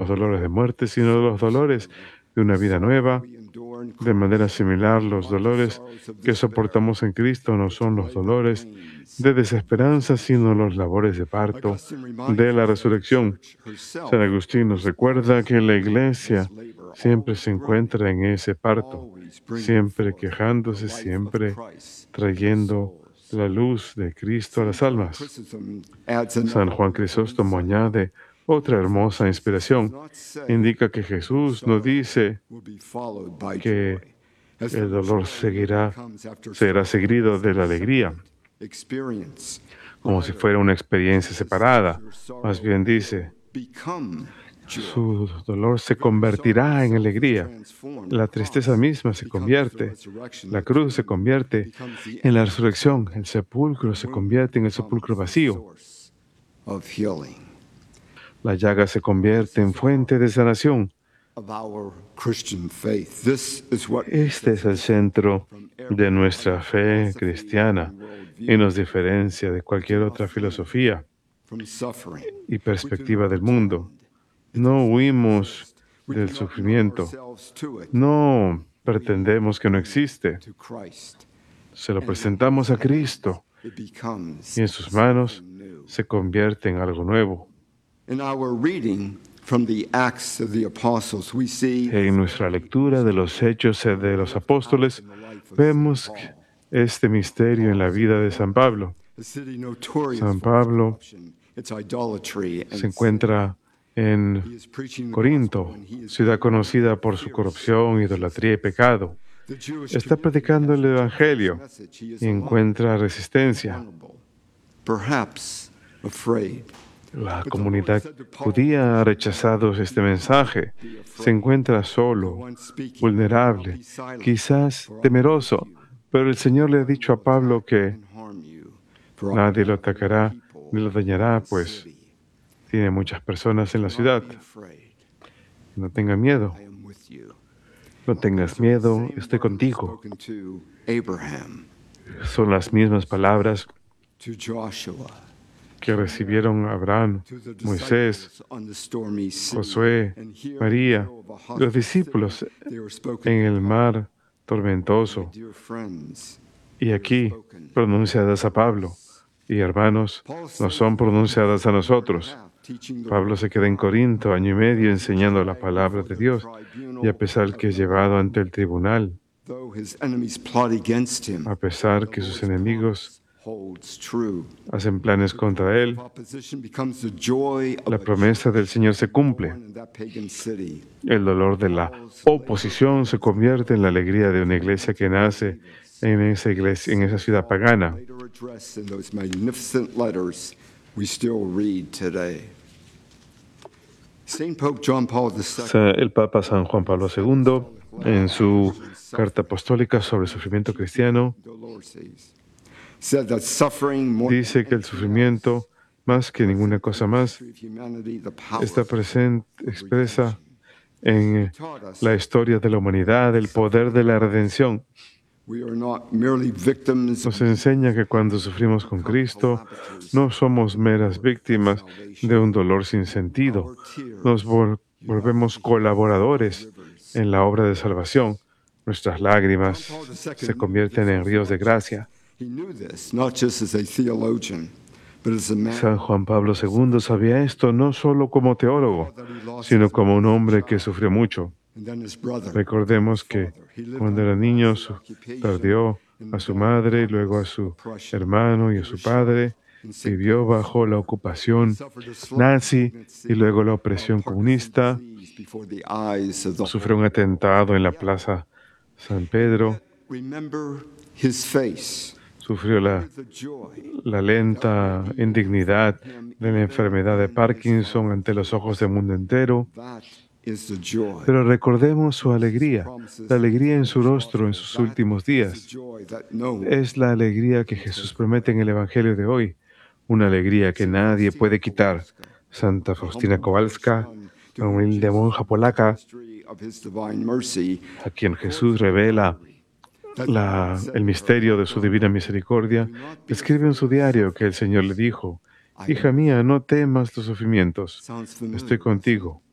los dolores de muerte, sino los dolores de una vida nueva. De manera similar, los dolores que soportamos en Cristo no son los dolores de desesperanza, sino los labores de parto de la resurrección. San Agustín nos recuerda que la Iglesia siempre se encuentra en ese parto, siempre quejándose, siempre trayendo la luz de Cristo a las almas. San Juan Crisóstomo añade otra hermosa inspiración. Indica que Jesús nos dice que el dolor será seguido de la alegría, como si fuera una experiencia separada. Más bien dice, su dolor se convertirá en alegría. La tristeza misma se convierte, la cruz se convierte en la resurrección, el sepulcro se convierte en el sepulcro vacío. La llaga se convierte en fuente de sanación. Este es el centro de nuestra fe cristiana y nos diferencia de cualquier otra filosofía y perspectiva del mundo. No huimos del sufrimiento, no pretendemos que no existe. Se lo presentamos a Cristo y en sus manos se convierte en algo nuevo. En nuestra lectura de los Hechos de los Apóstoles, vemos este misterio en la vida de San Pablo. San Pablo se encuentra en Corinto, ciudad conocida por su corrupción, idolatría y pecado. Está predicando el Evangelio y encuentra resistencia. La comunidad judía ha rechazado este mensaje. Se encuentra solo, vulnerable, quizás temeroso, pero el Señor le ha dicho a Pablo que nadie lo atacará ni lo dañará, pues tiene muchas personas en la ciudad. No tenga miedo. No tengas miedo, estoy contigo. Son las mismas palabras que recibieron Abraham, Moisés, Josué, María, los discípulos en el mar tormentoso. Y aquí, pronunciadas a Pablo. Y hermanos, no son pronunciadas a nosotros. Pablo se queda en Corinto año y medio enseñando la palabra de Dios, y a pesar que es llevado ante el tribunal, a pesar que sus enemigos hacen planes contra él, la promesa del Señor se cumple. El dolor de la oposición se convierte en la alegría de una iglesia que nace en esa ciudad pagana. El Papa San Juan Pablo II, en su carta apostólica sobre el sufrimiento cristiano, dice que el sufrimiento, más que ninguna cosa más, está expresa en la historia de la humanidad, el poder de la redención. Nos enseña que cuando sufrimos con Cristo, no somos meras víctimas de un dolor sin sentido. Nos volvemos colaboradores en la obra de salvación. Nuestras lágrimas se convierten en ríos de gracia. San Juan Pablo II sabía esto no solo como teólogo, sino como un hombre que sufrió mucho. Recordemos que cuando era niño perdió a su madre, luego a su hermano y a su padre, vivió bajo la ocupación nazi y luego la opresión comunista, sufrió un atentado en la Plaza San Pedro, sufrió la lenta indignidad de la enfermedad de Parkinson ante los ojos del mundo entero. Pero recordemos su alegría, la alegría en su rostro en sus últimos días. Es la alegría que Jesús promete en el Evangelio de hoy, una alegría que nadie puede quitar. Santa Faustina Kowalska, una humilde monja polaca, a quien Jesús revela el misterio de su divina misericordia, escribe en su diario que el Señor le dijo: «Hija mía, no temas los sufrimientos, estoy contigo».